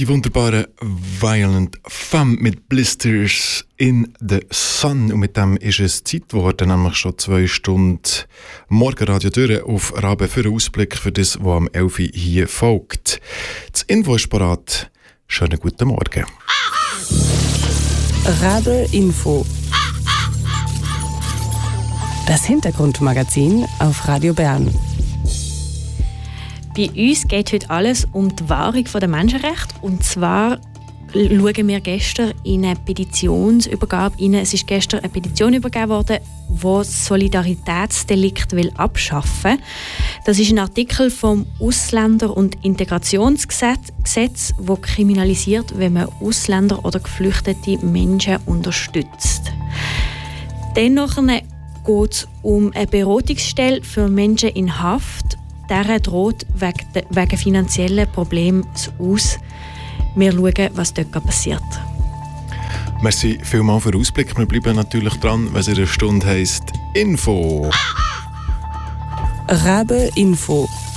Die wunderbare Violent Femme mit Blisters in the Sun. Und mit dem ist es Zeit geworden, nämlich schon 2 Stunden Morgenradio durch auf Rabe für einen Ausblick für das, was am 11 Uhr hier folgt. Das Info ist parat. Schönen guten Morgen. Rabe Info. Das Hintergrundmagazin auf Radio Bern. Bei uns geht heute alles um die Wahrung der Menschenrechte. Und zwar schauen wir gestern in eine Petitionsübergabe rein. Es ist gestern eine Petition übergeben worden, die das Solidaritätsdelikt abschaffen will. Das ist ein Artikel vom Ausländer- und Integrationsgesetz, das kriminalisiert, wenn man Ausländer oder geflüchtete Menschen unterstützt. Dennoch geht es um eine Beratungsstelle für Menschen in Haft. Dieser droht wegen finanziellen Problemen aus. Wir schauen, was dort passiert. Merci vielmals für den Ausblick. Wir bleiben natürlich dran, wenn es in einer Stunde heisst Info. Rabe Info.